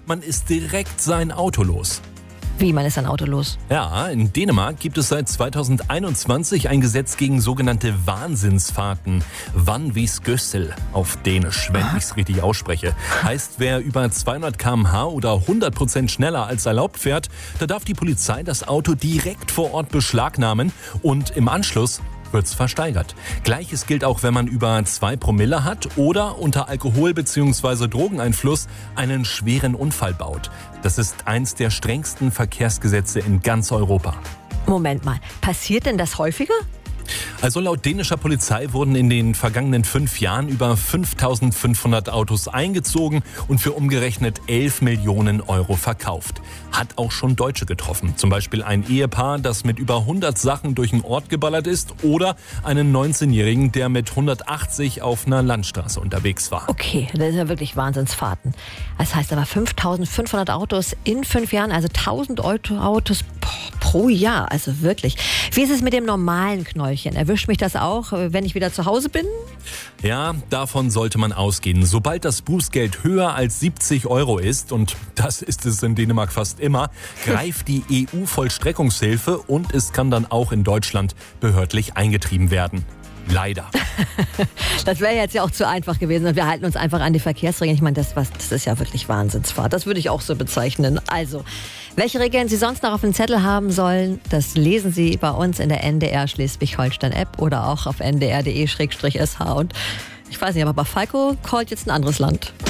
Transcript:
man ist direkt sein Auto los. Wie, man ist ein Auto los? Ja, in Dänemark gibt es seit 2021 ein Gesetz gegen sogenannte Wahnsinnsfahrten. Vanvidskörsel auf Dänisch, wenn ich es richtig ausspreche. Heißt, wer über 200 km/h oder 100% schneller als erlaubt fährt, da darf die Polizei das Auto direkt vor Ort beschlagnahmen und im Anschluss wird's versteigert. Gleiches gilt auch, wenn man über 2 Promille hat oder unter Alkohol- bzw. Drogeneinfluss einen schweren Unfall baut. Das ist eins der strengsten Verkehrsgesetze in ganz Europa. Moment mal, passiert denn das häufiger? Also laut dänischer Polizei wurden in den vergangenen 5 Jahren über 5.500 Autos eingezogen und für umgerechnet 11 Millionen Euro verkauft. Hat auch schon Deutsche getroffen. Zum Beispiel ein Ehepaar, das mit über 100 Sachen durch den Ort geballert ist, oder einen 19-Jährigen, der mit 180 auf einer Landstraße unterwegs war. Okay, das ist ja wirklich Wahnsinnsfahrten. Das heißt aber 5.500 Autos in 5 Jahren, also 1.000 Autos pro Jahr, also wirklich. Wie ist es mit dem normalen Knäuelchen? Erwischt mich das auch, wenn ich wieder zu Hause bin? Ja, davon sollte man ausgehen. Sobald das Bußgeld höher als 70 Euro ist, und das ist es in Dänemark fast immer, greift die EU-Vollstreckungshilfe und es kann dann auch in Deutschland behördlich eingetrieben werden. Leider. Das wäre jetzt ja auch zu einfach gewesen und wir halten uns einfach an die Verkehrsregeln. Ich meine, das ist ja wirklich Wahnsinnsfahrt. Das würde ich auch so bezeichnen. Also, welche Regeln Sie sonst noch auf dem Zettel haben sollen, das lesen Sie bei uns in der NDR Schleswig-Holstein-App oder auch auf ndr.de/sh. Und ich weiß nicht, aber Falco callt jetzt ein anderes Land.